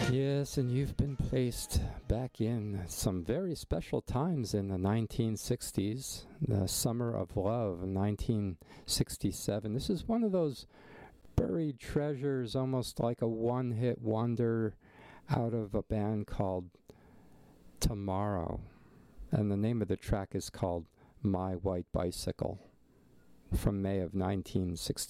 Yes, and you've been placed back in some very special times in the 1960s, the Summer of Love, 1967. This is one of those buried treasures, almost like a one-hit wonder out of a band called Tomorrow. And the name of the track is called My White Bicycle, from May of 1960.